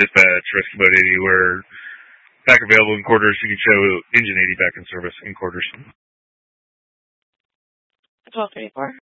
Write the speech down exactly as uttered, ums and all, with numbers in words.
Dispatch, Rescue Boat eighty, where back available in quarters. You can show Engine eighty back in service in quarters. twelve thirty-four.